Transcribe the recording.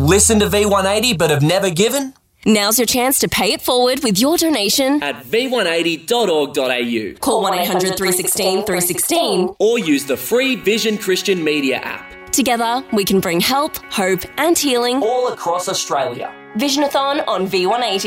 Listen to V180 but have never given? Now's your chance to pay it forward with your donation at v180.org.au. Call 1-800-316-316 or use the free Vision Christian Media app. Together, we can bring help, hope and healing all across Australia. Visionathon on V180.